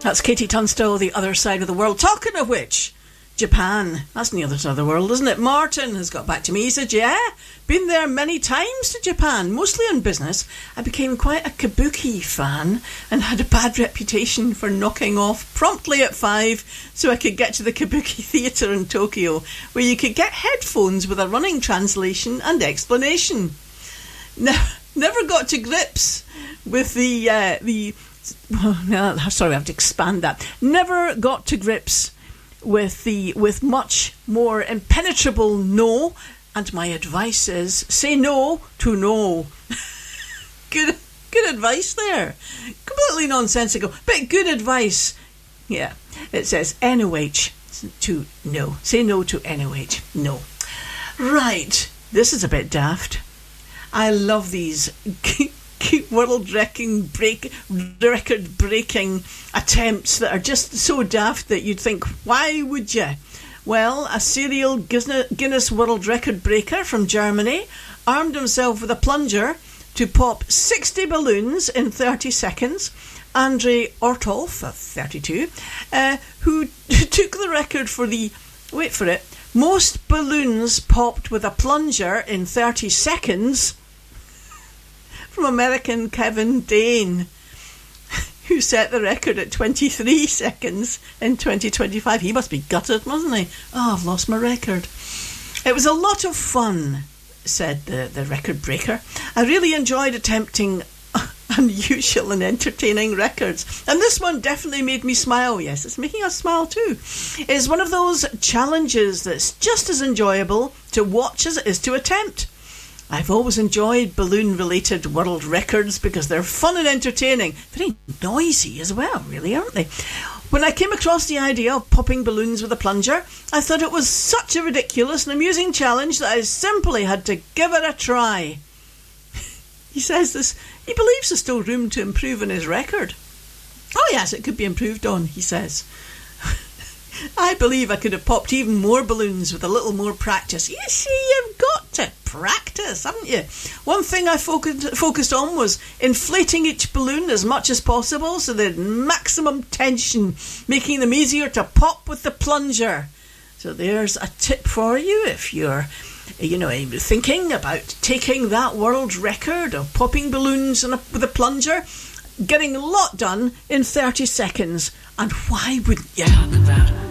That's Katie Tunstall, The Other Side of the World. Talking of which, Japan, that's the other side of the world, isn't it? Martin has got back to me. He said, yeah, been there many times to Japan, mostly on business. I became quite a kabuki fan and had a bad reputation for knocking off promptly at 5 so I could get to the Kabuki Theatre in Tokyo, where you could get headphones with a running translation and explanation. Never got to grips with sorry, I have to expand that. Never got to grips with much more impenetrable no, and my advice is say no to no. Good advice there. Completely nonsensical, but good advice. Yeah, it says NOH to no. Say no to NOH. No. Right, this is a bit daft. I love these record-breaking attempts that are just so daft that you'd think, why would you? Well, a serial Guinness World Record breaker from Germany armed himself with a plunger to pop 60 balloons in 30 seconds. Andre Ortolf, of 32, who took the record for the, wait for it, most balloons popped with a plunger in 30 seconds from American Kevin Dane, who set the record at 23 seconds in 2025. He must be gutted, mustn't he? Oh, I've lost my record. It was a lot of fun, said the record breaker. I really enjoyed attempting unusual and entertaining records. And this one definitely made me smile. Yes, it's making us smile too. It's one of those challenges that's just as enjoyable to watch as it is to attempt. I've always enjoyed balloon-related world records because they're fun and entertaining. Very noisy as well, really, aren't they? When I came across the idea of popping balloons with a plunger, I thought it was such a ridiculous and amusing challenge that I simply had to give it a try. He says this. He believes there's still room to improve on his record. Oh yes, it could be improved on, he says. I believe I could have popped even more balloons with a little more practice. You see, you've got to practice, haven't you? One thing I focused on was inflating each balloon as much as possible so there's maximum tension, making them easier to pop with the plunger. So there's a tip for you if you're thinking about taking that world record of popping balloons with a plunger, getting a lot done in 30 seconds. And why wouldn't you?